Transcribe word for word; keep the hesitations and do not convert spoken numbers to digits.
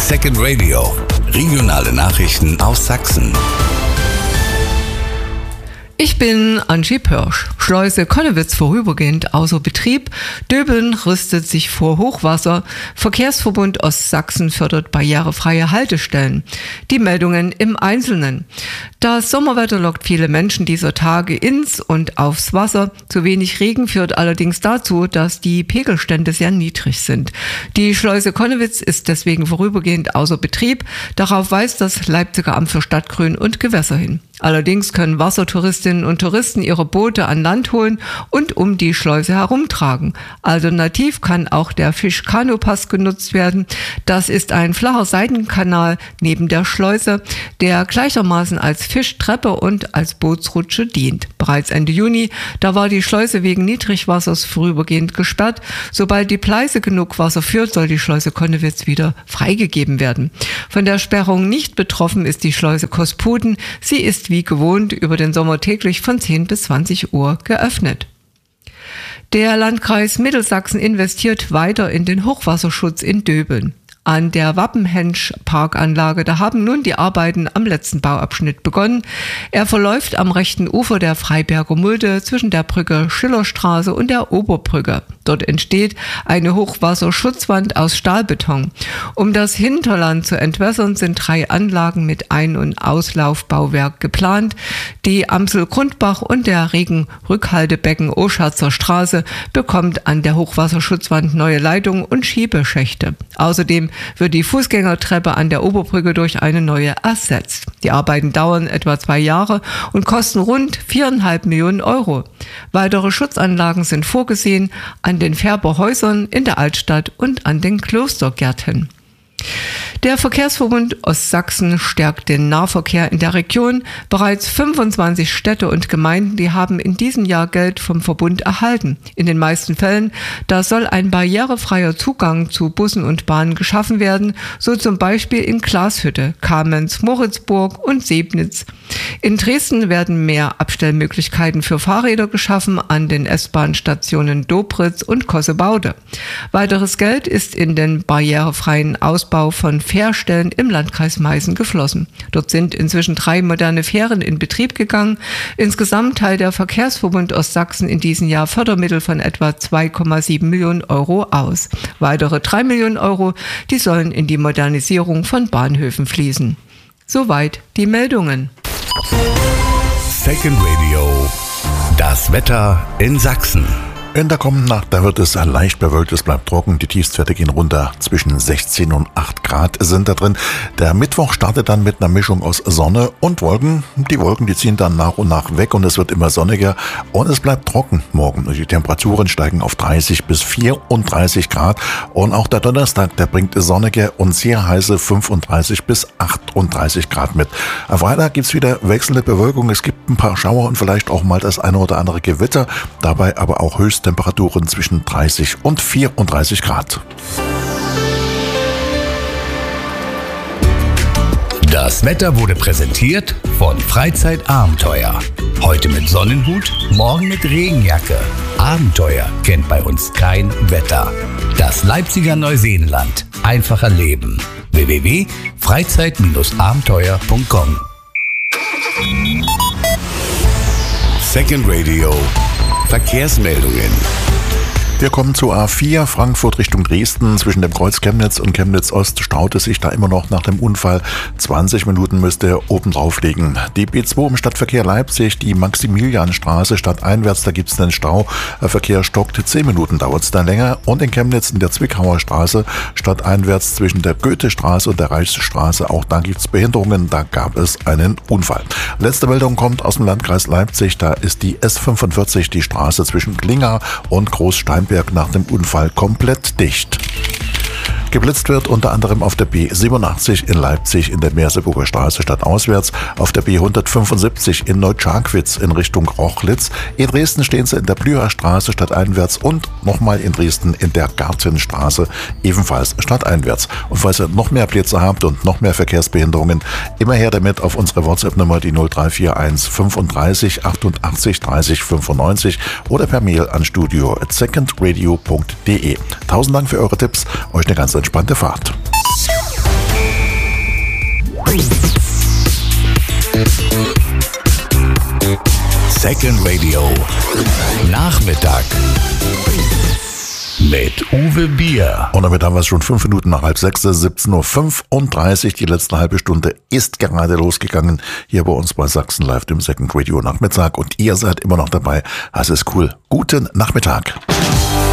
Second Radio. Regionale Nachrichten aus Sachsen. Ich bin Angie Pörsch. Schleuse Konnewitz vorübergehend außer Betrieb. Döbeln rüstet sich vor Hochwasser. Verkehrsverbund Ostsachsen fördert barrierefreie Haltestellen. Die Meldungen im Einzelnen. Das Sommerwetter lockt viele Menschen dieser Tage ins und aufs Wasser. Zu wenig Regen führt allerdings dazu, dass die Pegelstände sehr niedrig sind. Die Schleuse Konnewitz ist deswegen vorübergehend außer Betrieb. Darauf weist das Leipziger Amt für Stadtgrün und Gewässer hin. Allerdings können Wassertouristinnen und Touristen ihre Boote an Land holen und um die Schleuse herumtragen. Alternativ kann auch der Fisch-Kanu-Pass genutzt werden. Das ist ein flacher Seitenkanal neben der Schleuse, der gleichermaßen als Fischtreppe und als Bootsrutsche dient. Bereits Ende Juni, da war die Schleuse wegen Niedrigwassers vorübergehend gesperrt. Sobald die Pleiße genug Wasser führt, soll die Schleuse Konnewitz wieder freigegeben werden. Von der Sperrung nicht betroffen ist die Schleuse Kosputen. Sie ist wie gewohnt über den Sommer täglich von zehn bis zwanzig Uhr geöffnet. Der Landkreis Mittelsachsen investiert weiter in den Hochwasserschutz in Döbeln. An der Wappenhensch-Parkanlage, da haben nun die Arbeiten am letzten Bauabschnitt begonnen. Er verläuft am rechten Ufer der Freiberger Mulde zwischen der Brücke Schillerstraße und der Oberbrücke. Dort entsteht eine Hochwasserschutzwand aus Stahlbeton. Um das Hinterland zu entwässern, sind drei Anlagen mit Ein- und Auslaufbauwerk geplant. Die Amsel-Grundbach und der Regenrückhaltebecken Oschatzer Straße bekommt an der Hochwasserschutzwand neue Leitungen und Schiebeschächte. Außerdem wird die Fußgängertreppe an der Oberbrücke durch eine neue ersetzt. Die Arbeiten dauern etwa zwei Jahre und kosten rund viereinhalb Millionen Euro. Weitere Schutzanlagen sind vorgesehen an den Färberhäusern in der Altstadt und an den Klostergärten. Der Verkehrsverbund Ostsachsen stärkt den Nahverkehr in der Region. Bereits fünfundzwanzig Städte und Gemeinden, die haben in diesem Jahr Geld vom Verbund erhalten. In den meisten Fällen, da soll ein barrierefreier Zugang zu Bussen und Bahnen geschaffen werden, so zum Beispiel in Glashütte, Kamenz, Moritzburg und Sebnitz. In Dresden werden mehr Abstellmöglichkeiten für Fahrräder geschaffen an den S-Bahn-Stationen Dobritz und Kossebaude. Weiteres Geld ist in den barrierefreien Ausbau von Fährstellen im Landkreis Meißen geflossen. Dort sind inzwischen drei moderne Fähren in Betrieb gegangen. Insgesamt teilt der Verkehrsverbund Ostsachsen in diesem Jahr Fördermittel von etwa zwei Komma sieben Millionen Euro aus. Weitere drei Millionen Euro, die sollen in die Modernisierung von Bahnhöfen fließen. Soweit die Meldungen. Second Radio. Das Wetter in Sachsen. In der kommenden Nacht, da wird es leicht bewölkt, es bleibt trocken, die Tiefstwerte gehen runter, zwischen sechzehn und acht Grad sind da drin. Der Mittwoch startet dann mit einer Mischung aus Sonne und Wolken. Die Wolken, die ziehen dann nach und nach weg und es wird immer sonniger und es bleibt trocken morgen. Die Temperaturen steigen auf dreißig bis vierunddreißig Grad und auch der Donnerstag, der bringt sonnige und sehr heiße fünfunddreißig bis achtunddreißig Grad mit. Am Freitag gibt's wieder wechselnde Bewölkung, es gibt ein paar Schauer und vielleicht auch mal das eine oder andere Gewitter, dabei aber auch höchst Temperaturen zwischen dreißig und vierunddreißig Grad. Das Wetter wurde präsentiert von Freizeitabenteuer. Heute mit Sonnenhut, morgen mit Regenjacke. Abenteuer kennt bei uns kein Wetter. Das Leipziger Neuseenland. Einfacher Leben. w w w punkt freizeit abenteuer punkt com Second Radio. Verkehrsmeldungen. Wir kommen zur A vier, Frankfurt Richtung Dresden. Zwischen dem Kreuz Chemnitz und Chemnitz Ost staut es sich da immer noch nach dem Unfall. zwanzig Minuten müsste er oben drauf liegen. Die B zwei im Stadtverkehr Leipzig, die Maximilianstraße stadteinwärts, da gibt es einen Stau. Der Verkehr stockt, zehn Minuten dauert es dann länger. Und in Chemnitz in der Zwickauer Straße stadteinwärts zwischen der Goethestraße und der Reichsstraße, auch da gibt es Behinderungen, da gab es einen Unfall. Letzte Meldung kommt aus dem Landkreis Leipzig, da ist die S fünfundvierzig, die Straße zwischen Klinga und Großsteinberg nach dem Unfall komplett dicht. Geblitzt wird unter anderem auf der B siebenundachtzig in Leipzig in der Merseburger Straße stadtauswärts, auf der B hundertfünfundsiebzig in Neuscharkwitz in Richtung Rochlitz. In Dresden stehen sie in der Blüher Straße stadteinwärts und nochmal in Dresden in der Gartenstraße ebenfalls stadteinwärts. Und falls ihr noch mehr Plätze habt und noch mehr Verkehrsbehinderungen, immer her damit auf unsere WhatsApp-Nummer, die null drei vier eins fünfunddreißig achtundachtzig dreißig fünfundneunzig oder per Mail an studio at secondradio punkt de. Tausend Dank für eure Tipps, euch eine ganz entspannte Fahrt. Second Radio. Nachmittag. Mit Uwe Bier. Und damit haben wir es schon fünf Minuten nach halb sechs, siebzehn Uhr fünfunddreißig. Die letzte halbe Stunde ist gerade losgegangen. Hier bei uns bei Sachsen Live, dem Second Radio Nachmittag. Und ihr seid immer noch dabei. Das ist cool. Guten Nachmittag.